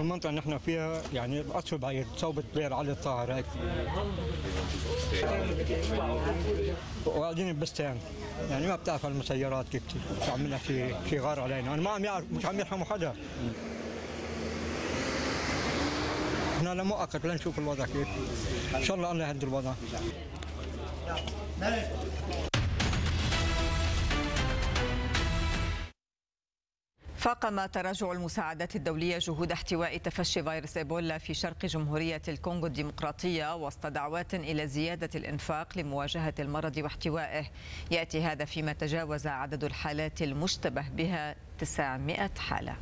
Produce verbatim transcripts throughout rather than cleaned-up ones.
المنطقة اللي نحن فيها يعني الأصل بعيد صوبة بير علي الطاهر هيك وقاعدين ببستان، يعني ما بتعرف المسيرات كيف تعملها شيء شيء غار علينا، أنا ما عم يعرف مش عم يرحموا حدا. احنا لمؤقت لنشوف الوضع كيف، إن شاء الله الله يهدي الوضع. فاقم تراجع المساعدات الدولية جهود احتواء تفشي فيروس إيبولا في شرق جمهورية الكونغو الديمقراطية وسط دعوات إلى زيادة الإنفاق لمواجهة المرض واحتوائه. يأتي هذا فيما تجاوز عدد الحالات المشتبه بها تسعمائة حالة.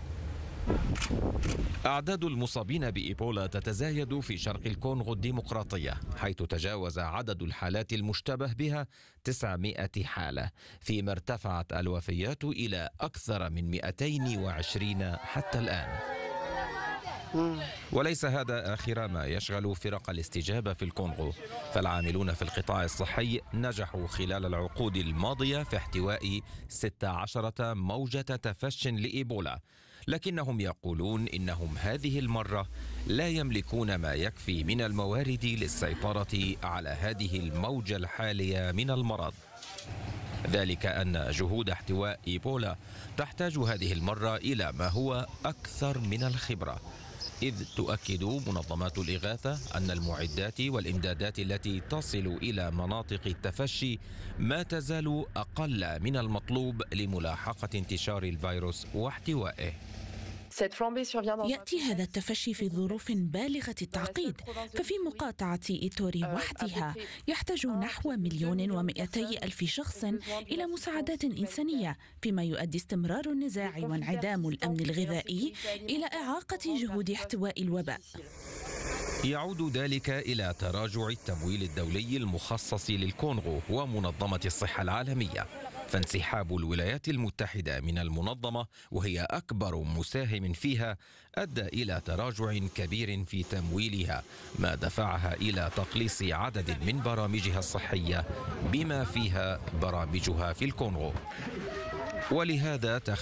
أعداد المصابين بإيبولا تتزايد في شرق الكونغو الديمقراطية، حيث تجاوز عدد الحالات المشتبه بها تسعمائة حالة، فيما ارتفعت الوفيات إلى أكثر من مئتين وعشرين حتى الآن. وليس هذا آخر ما يشغل فرق الاستجابة في الكونغو، فالعاملون في القطاع الصحي نجحوا خلال العقود الماضية في احتواء ستة عشر موجة تفش لإيبولا، لكنهم يقولون إنهم هذه المرة لا يملكون ما يكفي من الموارد للسيطرة على هذه الموجة الحالية من المرض. ذلك أن جهود احتواء إيبولا تحتاج هذه المرة إلى ما هو أكثر من الخبرة، إذ تؤكد منظمات الإغاثة أن المعدات والإمدادات التي تصل إلى مناطق التفشي ما تزال أقل من المطلوب لملاحقة انتشار الفيروس واحتوائه. يأتي هذا التفشي في ظروف بالغة التعقيد، ففي مقاطعة إيتوري وحدها يحتاج نحو مليون ومئتي ألف شخص إلى مساعدات إنسانية، فيما يؤدي استمرار النزاع وانعدام الأمن الغذائي إلى إعاقة جهود احتواء الوباء. يعود ذلك إلى تراجع التمويل الدولي المخصص للكونغو ومنظمة الصحة العالمية، فانسحاب الولايات المتحدة من المنظمة وهي أكبر مساهم فيها أدى إلى تراجع كبير في تمويلها، ما دفعها إلى تقليص عدد من برامجها الصحية بما فيها برامجها في الكونغو. ولهذا